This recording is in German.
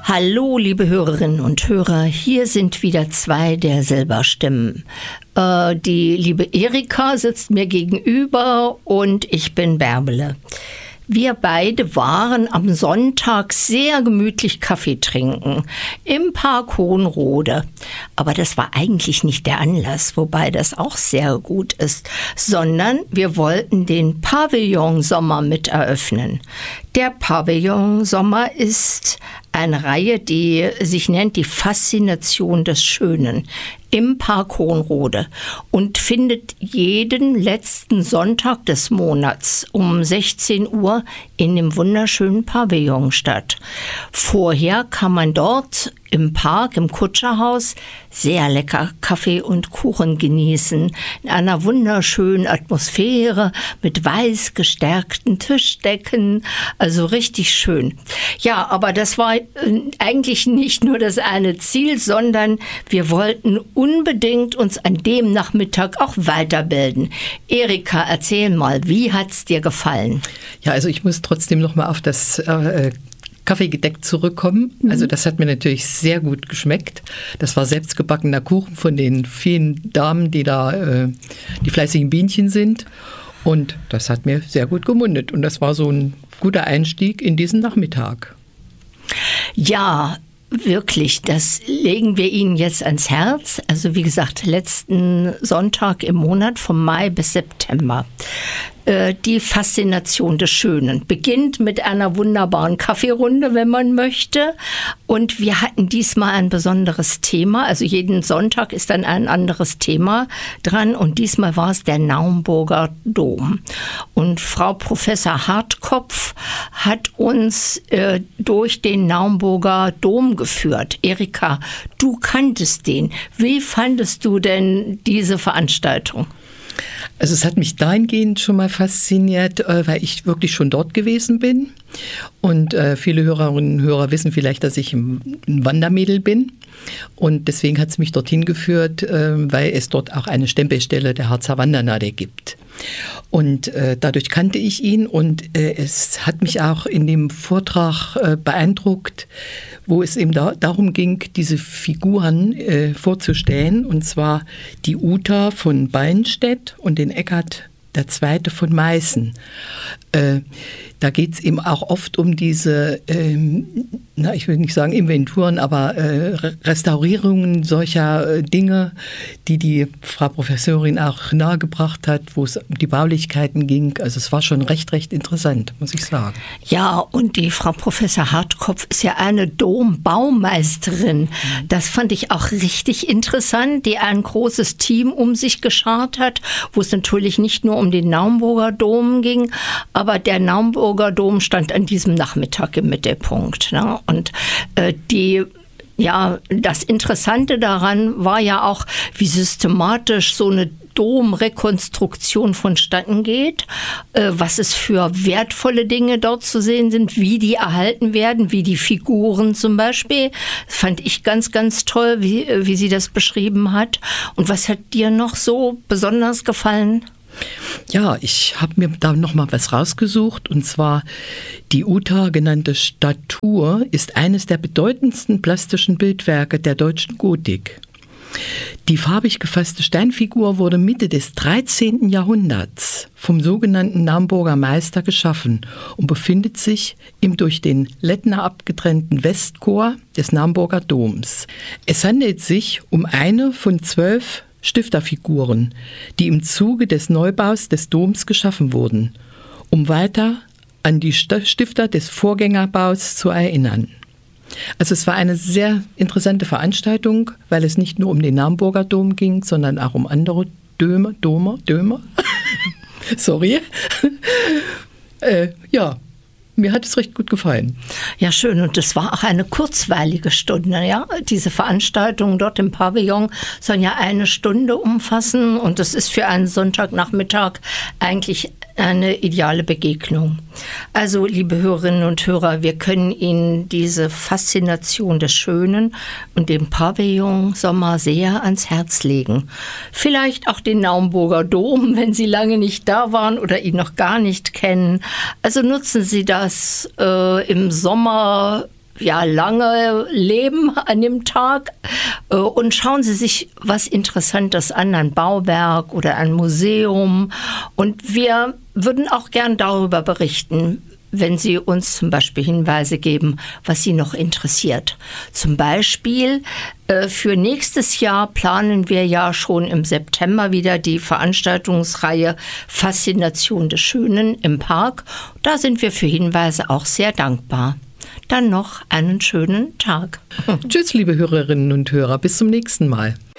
Hallo, liebe Hörerinnen und Hörer, hier sind wieder zwei der Silberstimmen. Die liebe Erika sitzt mir gegenüber und ich bin Bärbele. Wir beide waren am Sonntag sehr gemütlich Kaffee trinken im Park Hohenrode. Aber das war eigentlich nicht der Anlass, wobei das auch sehr gut ist, sondern wir wollten den Pavillon-Sommer mit eröffnen. Der Pavillon-Sommer ist eine Reihe, die sich nennt die Faszination des Schönen im Park Hohenrode und findet jeden letzten Sonntag des Monats um 16 Uhr in dem wunderschönen Pavillon statt. Vorher kann man dort im Park, im Kutscherhaus, sehr lecker Kaffee und Kuchen genießen, in einer wunderschönen Atmosphäre mit weiß gestärkten Tischdecken, also richtig schön. Ja, aber das war eigentlich nicht nur das eine Ziel, sondern wir wollten unbedingt uns an dem Nachmittag auch weiterbilden. Erika, erzähl mal, wie hat's dir gefallen? Ja, also ich muss trotzdem noch mal auf das Kaffeegedeck zurückkommen. Also das hat mir natürlich sehr gut geschmeckt. Das war selbstgebackener Kuchen von den vielen Damen, die da die fleißigen Bienchen sind. Und das hat mir sehr gut gemundet. Und das war so ein guter Einstieg in diesen Nachmittag. Ja, wirklich, das legen wir Ihnen jetzt ans Herz. Also wie gesagt, letzten Sonntag im Monat vom Mai bis September. Die Faszination des Schönen beginnt mit einer wunderbaren Kaffeerunde, wenn man möchte. Und wir hatten diesmal ein besonderes Thema. Also jeden Sonntag ist dann ein anderes Thema dran. Und diesmal war es der Naumburger Dom. Und Frau Professor Hartkopf hat uns durch den Naumburger Dom geführt. Erika, du kanntest den. Wie fandest du denn diese Veranstaltung? Also es hat mich dahingehend schon mal fasziniert, weil ich wirklich schon dort gewesen bin. Und viele Hörerinnen und Hörer wissen vielleicht, dass ich ein Wandermädel bin. Und deswegen hat es mich dorthin geführt, weil es dort auch eine Stempelstelle der Harzer Wandernadel gibt. Und dadurch kannte ich ihn und es hat mich auch in dem Vortrag beeindruckt, wo es eben darum ging, diese Figuren vorzustellen, und zwar die Uta von Ballenstedt und den Eckhard II. Von Meißen. Da geht es eben auch oft um diese, ich will nicht sagen Inventuren, aber Restaurierungen solcher Dinge, die Frau Professorin auch nahegebracht hat, wo es um die Baulichkeiten ging. Also es war schon recht interessant, muss ich sagen. Ja, und die Frau Professor Hartkopf ist ja eine Dombaumeisterin. Das fand ich auch richtig interessant, die ein großes Team um sich geschart hat, wo es natürlich nicht nur um den Naumburger Dom ging, aber der Naumburger Dom stand an diesem Nachmittag im Mittelpunkt. Ne? Und das Interessante daran war ja auch, wie systematisch so eine Domrekonstruktion vonstatten geht, was es für wertvolle Dinge dort zu sehen sind, wie die erhalten werden, wie die Figuren zum Beispiel. Das fand ich ganz, ganz toll, wie sie das beschrieben hat. Und was hat dir noch so besonders gefallen? Ja, ich habe mir da noch mal was rausgesucht, und zwar die Uta genannte Statue ist eines der bedeutendsten plastischen Bildwerke der deutschen Gotik. Die farbig gefasste Steinfigur wurde Mitte des 13. Jahrhunderts vom sogenannten Naumburger Meister geschaffen und befindet sich im durch den Lettner abgetrennten Westchor des Naumburger Doms. Es handelt sich um eine von 12 Stifterfiguren, die im Zuge des Neubaus des Doms geschaffen wurden, um weiter an die Stifter des Vorgängerbaus zu erinnern. Also es war eine sehr interessante Veranstaltung, weil es nicht nur um den Naumburger Dom ging, sondern auch um andere Döme. Sorry. Mir hat es recht gut gefallen. Ja, schön. Und es war auch eine kurzweilige Stunde. Ja? Diese Veranstaltungen dort im Pavillon sollen ja 1 Stunde umfassen. Und das ist für einen Sonntagnachmittag eigentlich eine ideale Begegnung. Also, liebe Hörerinnen und Hörer, wir können Ihnen diese Faszination des Schönen und dem Pavillon Sommer sehr ans Herz legen. Vielleicht auch den Naumburger Dom, wenn Sie lange nicht da waren oder ihn noch gar nicht kennen. Also nutzen Sie das im Sommer lange leben an dem Tag und schauen Sie sich was Interessantes an, ein Bauwerk oder ein Museum. Und wir würden auch gern darüber berichten, wenn Sie uns zum Beispiel Hinweise geben, was Sie noch interessiert. Zum Beispiel für nächstes Jahr planen wir ja schon im September wieder die Veranstaltungsreihe Faszination des Schönen im Park. Da sind wir für Hinweise auch sehr dankbar. Dann noch einen schönen Tag. Tschüss, liebe Hörerinnen und Hörer, bis zum nächsten Mal.